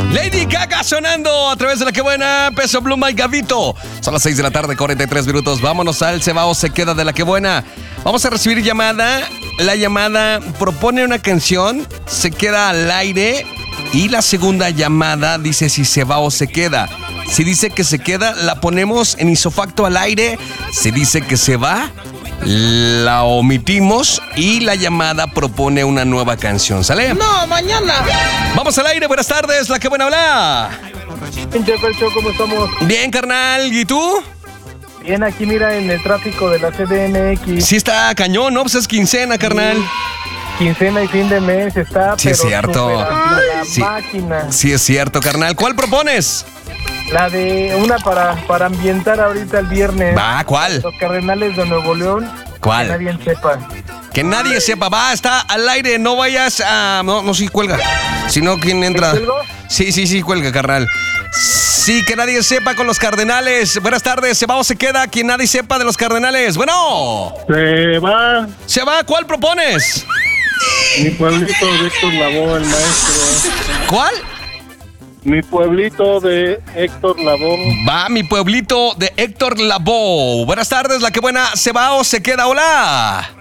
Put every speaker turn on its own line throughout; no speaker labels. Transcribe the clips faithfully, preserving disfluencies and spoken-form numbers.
Lady Gaga sonando a través de la que buena. Peso Pluma y Gavito. Son las seis de la tarde, cuarenta y tres minutos. Vámonos al Se va o se queda de la que buena. Vamos a recibir llamada. La llamada propone una canción, se queda al aire. Y la segunda llamada dice si se va o se queda. Si dice que se queda, la ponemos en isofacto al aire. Si dice que se va, la omitimos y la llamada propone una nueva canción. ¿Sale?
No, mañana.
Vamos al aire, buenas tardes, la que buena habla.
¿Cómo estamos?
Bien, carnal, ¿y tú?
Bien, aquí mira en el tráfico de la C D M X.
Sí está cañón, ¿no? Pues es quincena, carnal.
Sí. Quincena y fin de mes está,
sí,
pero
es cierto.
la
sí.
máquina.
Sí, es cierto, carnal. ¿Cuál propones?
La de una para, para ambientar ahorita el viernes.
Va, ¿cuál?
Los Cardenales de Nuevo León.
¿Cuál?
Que nadie sepa.
Que nadie sepa. Va, está al aire, no vayas a... No, no, sí, cuelga. Si no, ¿quién entra?
¿Cuelgo?
Sí, sí, sí, cuelga, carnal. Sí, que nadie sepa con los Cardenales. Buenas tardes, se va o se queda. Que nadie sepa de los Cardenales. Bueno.
Se va.
Se va, ¿cuál propones?
Mi pueblito de Héctor Lavoe, el maestro.
¿Cuál?
Mi pueblito de Héctor Lavoe.
Va, mi pueblito de Héctor Lavoe. Buenas tardes, la que buena. ¿Se va o se queda? Hola.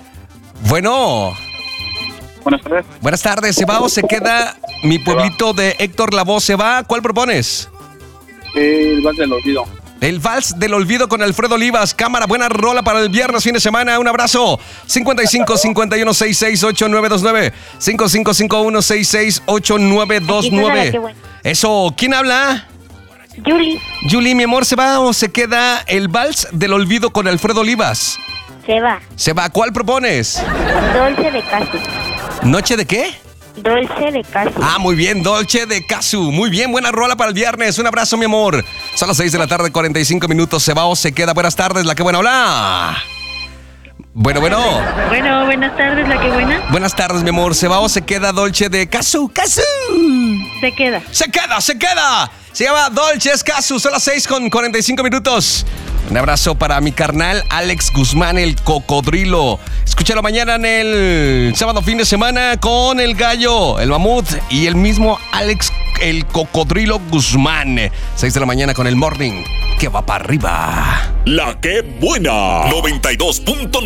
Bueno.
Buenas tardes.
Buenas tardes, ¿se va o se queda? Mi pueblito de Héctor Lavoe, ¿se va? ¿Cuál propones?
El Vals del Olvido.
El Vals del Olvido con Alfredo Olivas. Cámara, buena rola para el viernes, fin de semana. Un abrazo. cincuenta y cinco, cincuenta y uno, sesenta y seis, ochenta y nueve veintinueve. cincuenta y cinco, cincuenta y uno, sesenta y seis, ochenta y nueve veintinueve. Eso, ¿quién habla?
Julie.
Julie, mi amor, ¿se va o se queda el Vals del Olvido con Alfredo Olivas?
Se va.
Se va. ¿Cuál propones?
Dolce de Casu.
¿Noche de qué?
Dolce de Casu.
Ah, muy bien, Dolce de Casu. Muy bien, buena rola para el viernes. Un abrazo, mi amor. Son las seis de la tarde, cuarenta y cinco minutos. ¿Se va o se queda? Buenas tardes, la que buena habla. Bueno, bueno.
Bueno, buenas tardes, la que buena.
Buenas tardes, mi amor. ¿Se va o se queda Dolce de Casu? ¡Casu!
Se queda.
¡Se queda, se queda! Se llama Dolce Casu. Son las seis con cuarenta y cinco minutos. Un abrazo para mi carnal Alex Guzmán, el cocodrilo. Escúchalo mañana en el sábado fin de semana con el gallo, el mamut y el mismo Alex, el cocodrilo Guzmán. seis de la mañana con el morning, que va para arriba.
La que buena. noventa y dos punto nueve